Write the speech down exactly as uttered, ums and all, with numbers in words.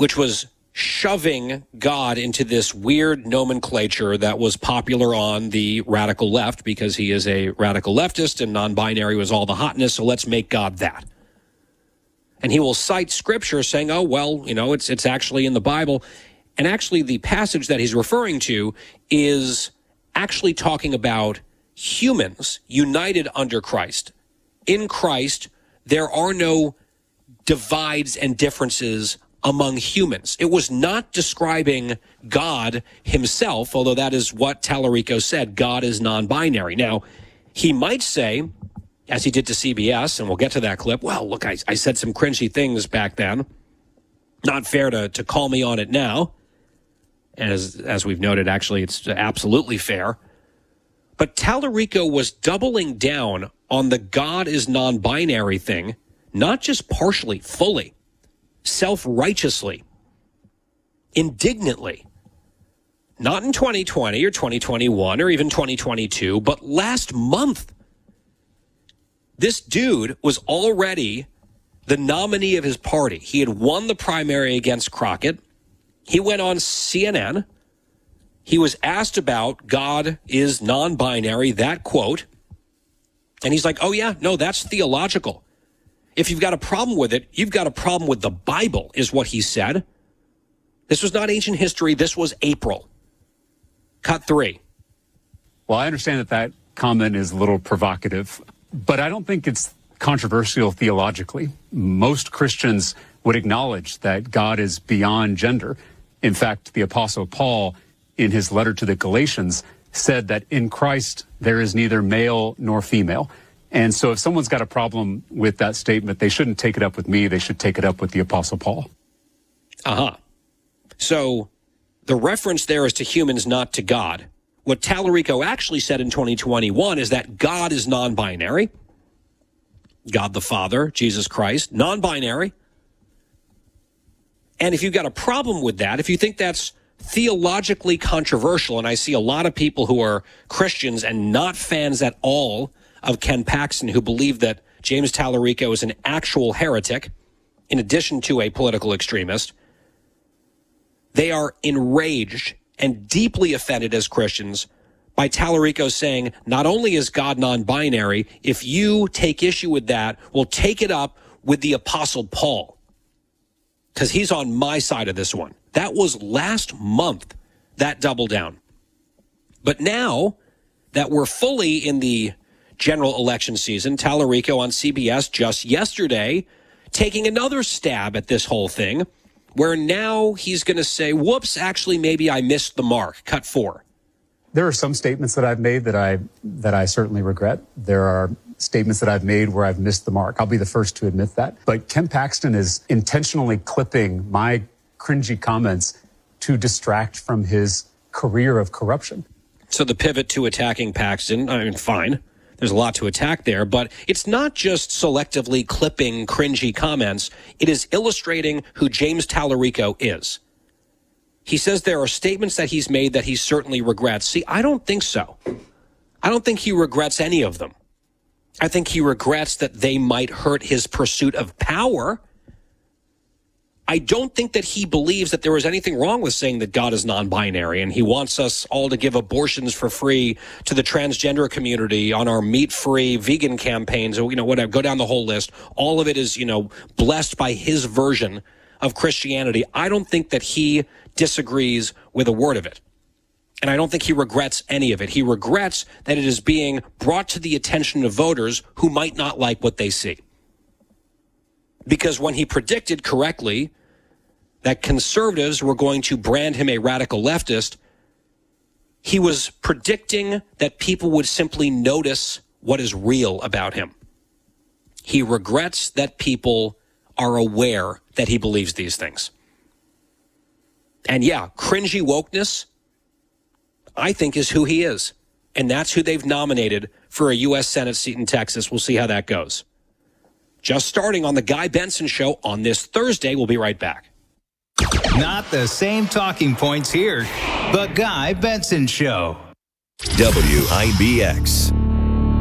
which was shoving God into this weird nomenclature that was popular on the radical left because he is a radical leftist and non-binary was all the hotness, so let's make God that. And he will cite scripture saying, oh, well, you know, it's it's actually in the Bible. And actually the passage that he's referring to is actually talking about humans united under Christ. In Christ, there are no divides and differences among humans. It was not describing God himself, although that is what Tallarico said. God is non-binary. Now, he might say, as he did to C B S, and we'll get to that clip, well, look, I, I said some cringy things back then. Not fair to, to call me on it now. As, as we've noted, actually, it's absolutely fair. But Tallarico was doubling down on the God is non-binary thing, not just partially, fully. Self-righteously, indignantly, not in twenty twenty or twenty twenty-one or even twenty twenty-two, but last month. This dude was already the nominee of his party. He had won the primary against Crockett. He went on C N N. He was asked about God is non-binary, that quote. And he's like, oh yeah, no, that's theological. If you've got a problem with it, you've got a problem with the Bible, is what he said. This was not ancient history. This was April. Cut three. Well, I understand that that comment is a little provocative, but I don't think it's controversial theologically. Most Christians would acknowledge that God is beyond gender. In fact, the Apostle Paul, in his letter to the Galatians, said that in Christ there is neither male nor female. And so if someone's got a problem with that statement, they shouldn't take it up with me. They should take it up with the Apostle Paul. Uh-huh. So the reference there is to humans, not to God. What Tallarico actually said in twenty twenty-one is that God is non-binary. God the Father, Jesus Christ, non-binary. And if you've got a problem with that, if you think that's theologically controversial, and I see a lot of people who are Christians and not fans at all of Ken Paxton who believe that James Tallarico is an actual heretic, in addition to a political extremist, they are enraged and deeply offended as Christians by Tallarico saying, not only is God non-binary, if you take issue with that, we'll take it up with the Apostle Paul, because he's on my side of this one. That was last month, that double down. But now that we're fully in the general election season, Tallarico on C B S just yesterday taking another stab at this whole thing, where now he's going to say, whoops, actually, maybe I missed the mark. Cut four. There are some statements that I've made that I that I certainly regret. There are statements that I've made where I've missed the mark. I'll be the first to admit that. But Ken Paxton is intentionally clipping my cringy comments to distract from his career of corruption. So the pivot to attacking Paxton, I mean, fine. There's a lot to attack there, but it's not just selectively clipping cringy comments. It is illustrating who James Tallarico is. He says there are statements that he's made that he certainly regrets. See, I don't think so. I don't think he regrets any of them. I think he regrets that they might hurt his pursuit of power. I don't think that he believes that there is anything wrong with saying that God is non-binary and he wants us all to give abortions for free to the transgender community on our meat-free vegan campaigns, or, you know, whatever, go down the whole list. All of it is, you know, blessed by his version of Christianity. I don't think that he disagrees with a word of it. And I don't think he regrets any of it. He regrets that it is being brought to the attention of voters who might not like what they see. Because when he predicted correctly that conservatives were going to brand him a radical leftist, he was predicting that people would simply notice what is real about him. He regrets that people are aware that he believes these things. And yeah, cringy wokeness, I think, is who he is. And that's who they've nominated for a U S Senate seat in Texas. We'll see how that goes. Just starting on the Guy Benson Show on this Thursday. We'll be right back. Not the same talking points here. The Guy Benson Show. W I B X.